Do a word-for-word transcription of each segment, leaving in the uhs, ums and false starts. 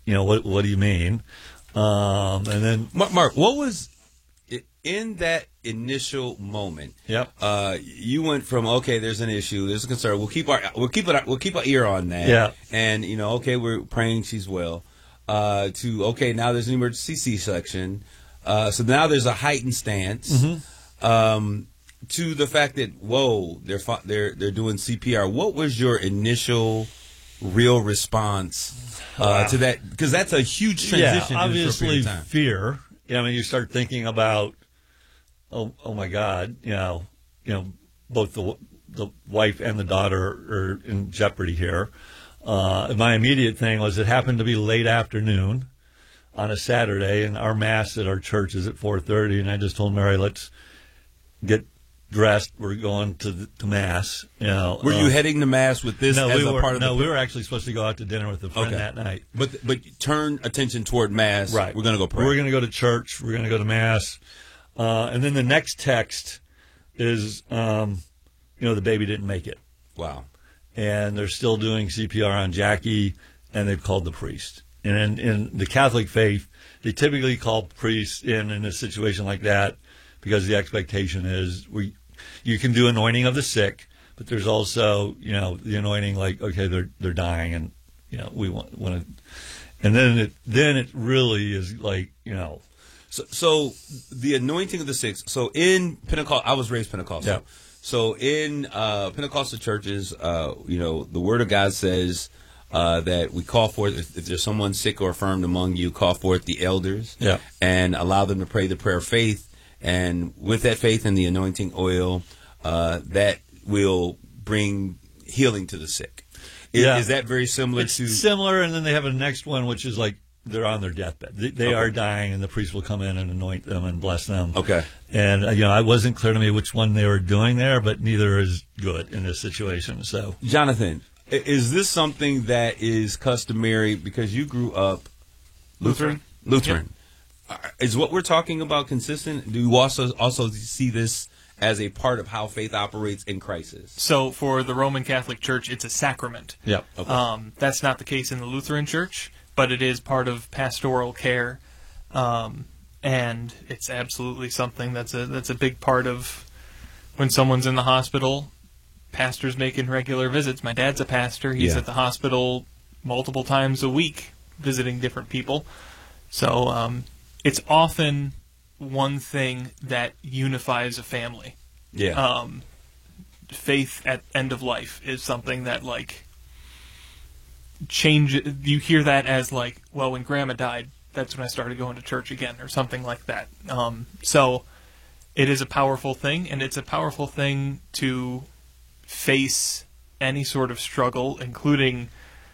you know, what what do you mean? Um, and then Mark, Mark, what was in that initial moment? Yep. Uh, you went from, okay, there's an issue, there's a concern. We'll keep our we'll keep it we'll keep our ear on that. Yeah. And you know, okay, we're praying she's well. Uh, to okay, now there's an emergency C-section. Uh, so now there's a heightened stance. Mm-hmm. Um, to the fact that whoa, they're they're they're doing C P R. What was your initial real response uh, wow. to that? Because that's a huge transition. Yeah, obviously time. fear. Yeah, I mean, you start thinking about, oh, oh my God, you know, you know, both the the wife and the daughter are in jeopardy here. Uh, my immediate thing was it happened to be late afternoon on a Saturday, and our mass at our church is at four thirty, and I just told Mary, let's get dressed. We're going to the, to mass. You know, were uh, you heading to mass with this no, as we a were, part of no, the? we were actually supposed to go out to dinner with a friend okay. that night. But but turn attention toward mass. Right. We're going to go pray. We're going to go to church. We're going to go to mass. Uh, and then the next text is, um, you know, the baby didn't make it. Wow. And they're still doing C P R on Jackie, and they've called the priest. And in, in the Catholic faith, they typically call priests in in a situation like that because the expectation is we, you can do anointing of the sick, but there's also, you know, the anointing like, okay, they're they're dying, and you know we want want to, and then it then it really is like, you know. So, so the anointing of the sick. So in Pentecost, I was raised Pentecostal. Yeah. So in uh, Pentecostal churches, uh, you know, the Word of God says uh, that we call forth, if, if there's someone sick or affirmed among you, call forth the elders yeah. and allow them to pray the prayer of faith. And with that faith and the anointing oil, uh, that will bring healing to the sick. Is, yeah. is that very similar it's to? Similar, and then they have a next one, which is like, they're on their deathbed. They, they okay. are dying, and the priest will come in and anoint them and bless them. Okay. And, uh, you know, it wasn't clear to me which one they were doing there, but neither is good in this situation. So, Jonathan, is this something that is customary because you grew up Lutheran? Lutheran. Yep. Is what we're talking about consistent? Do you also also see this as a part of how faith operates in crisis? So, for the Roman Catholic Church, it's a sacrament. Yeah. Okay. Um, that's not the case in the Lutheran Church, but it is part of pastoral care, um, and it's absolutely something that's a that's a big part of when someone's in the hospital. Pastors making regular visits. My dad's a pastor. He's yeah. at the hospital multiple times a week visiting different people. So um, it's often one thing that unifies a family. Yeah. Um, faith at end of life is something that, like, change. You hear that as like, well, when Grandma died, that's when I started going to church again, or something like that. Um, so it is a powerful thing, and it's a powerful thing to face any sort of struggle, including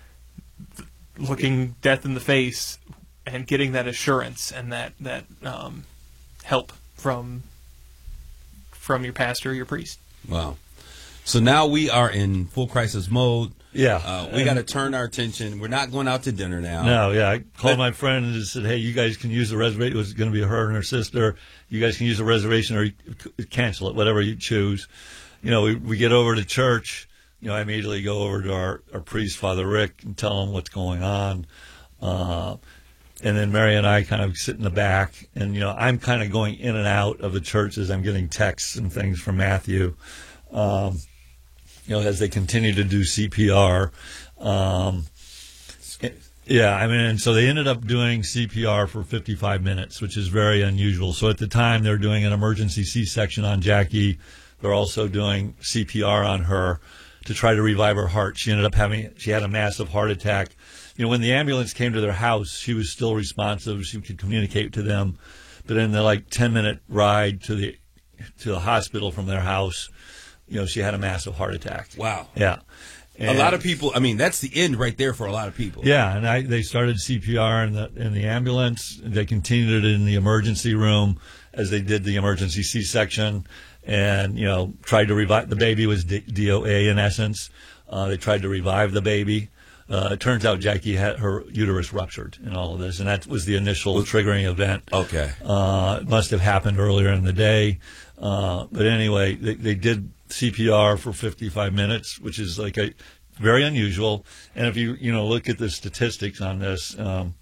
looking death in the face and getting that assurance and that that um, help from from your pastor, your priest. Wow. So now we are in full crisis mode. Yeah. Uh, we got to turn our attention. We're not going out to dinner now. No, yeah. I called but, my friend and just said, hey, you guys can use the reservation. It was going to be her and her sister. You guys can use the reservation or cancel it, whatever you choose. You know, we, we get over to church. You know, I immediately go over to our, our priest, Father Rick, and tell him what's going on. Uh, and then Mary and I kind of sit in the back. And, you know, I'm kind of going in and out of the church as I'm getting texts and things from Matthew. Um, you know, as they continue to do C P R. Um, yeah, I mean, and so they ended up doing C P R for fifty-five minutes, which is very unusual. So at the time, they're doing an emergency C-section on Jackie. They're also doing C P R on her to try to revive her heart. She ended up having, she had a massive heart attack. You know, when the ambulance came to their house, she was still responsive. She could communicate to them. But in the, like, ten-minute ride to the to the hospital from their house, you know, she had a massive heart attack. Wow. Yeah. And a lot of people, I mean, that's the end right there for a lot of people. Yeah, and I, they started C P R in the in the ambulance. They continued it in the emergency room as they did the emergency C-section, and, you know, tried to revive. The baby was D O A in essence. Uh, they tried to revive the baby. Uh, it turns out Jackie had her uterus ruptured in all of this, and that was the initial triggering event. Okay. Uh, it must have happened earlier in the day. Uh, but anyway, they, they did C P R for fifty-five minutes, which is like a very unusual. And if you, you know, look at the statistics on this, um,